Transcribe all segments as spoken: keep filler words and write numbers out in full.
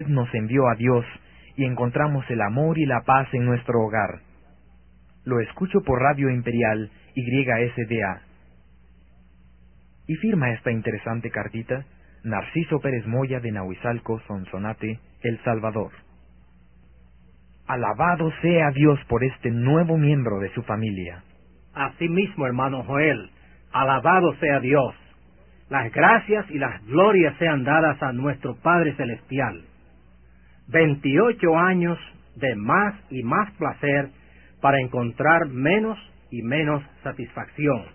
nos envió a Dios y encontramos el amor y la paz en nuestro hogar. Lo escucho por Radio Imperial Y S D A. Y firma esta interesante cartita Narciso Pérez Moya de Nahuizalco, Sonsonate, El Salvador. Alabado sea Dios por este nuevo miembro de su familia. Asimismo, hermano Joel, alabado sea Dios. Las gracias y las glorias sean dadas a nuestro Padre Celestial. Veintiocho años de más y más placer para encontrar menos y menos satisfacción.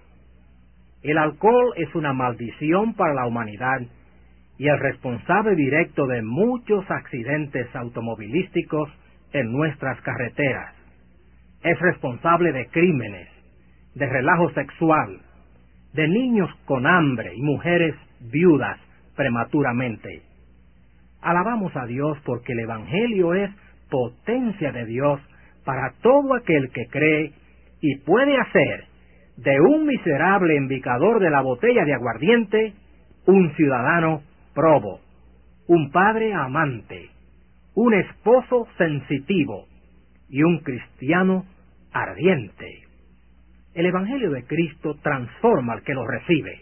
El alcohol es una maldición para la humanidad y el responsable directo de muchos accidentes automovilísticos en nuestras carreteras. Es responsable de crímenes, de relajo sexual, de niños con hambre y mujeres viudas prematuramente. Alabamos a Dios porque el Evangelio es potencia de Dios para todo aquel que cree y puede hacer de un miserable embicador de la botella de aguardiente un ciudadano probo, un padre amante, un esposo sensitivo y un cristiano ardiente. El Evangelio de Cristo transforma al que lo recibe.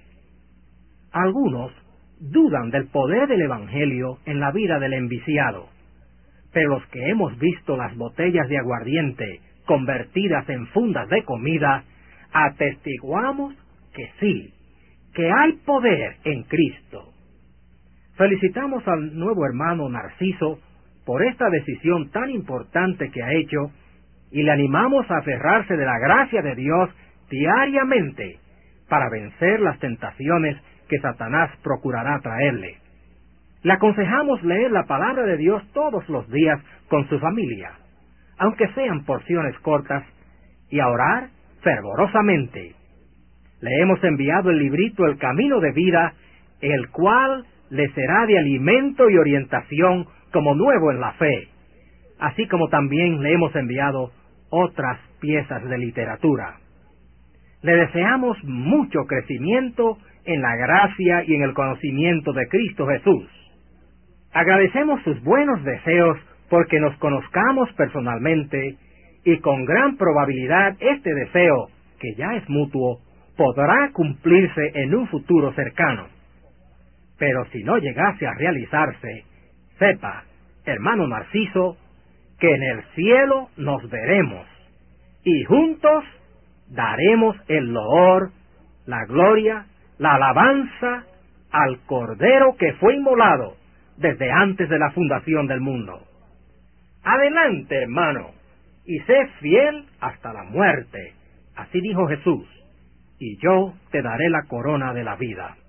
Algunos dudan del poder del Evangelio en la vida del enviciado, pero los que hemos visto las botellas de aguardiente convertidas en fundas de comida, atestiguamos que sí, que hay poder en Cristo. Felicitamos al nuevo hermano Narciso por esta decisión tan importante que ha hecho y le animamos a aferrarse de la gracia de Dios diariamente para vencer las tentaciones que Satanás procurará traerle. Le aconsejamos leer la palabra de Dios todos los días con su familia, aunque sean porciones cortas, y a orar fervorosamente. Le hemos enviado el librito El Camino de Vida, el cual le será de alimento y orientación como nuevo en la fe, así como también le hemos enviado otras piezas de literatura. Le deseamos mucho crecimiento en la gracia y en el conocimiento de Cristo Jesús. Agradecemos sus buenos deseos porque nos conozcamos personalmente y con gran probabilidad este deseo, que ya es mutuo, podrá cumplirse en un futuro cercano. Pero si no llegase a realizarse, sepa, hermano Narciso, que en el cielo nos veremos y juntos daremos el loor, la gloria, la alabanza al Cordero que fue inmolado desde antes de la fundación del mundo. Adelante, hermano, y sé fiel hasta la muerte. Así dijo Jesús, y yo te daré la corona de la vida.